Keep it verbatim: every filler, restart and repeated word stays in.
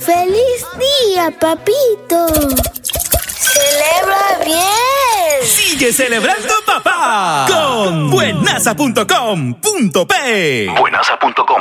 ¡Feliz día, papito! ¡Celebra bien! ¡Sigue celebrando, papá! Con buenaza punto com punto pe. buenaza punto com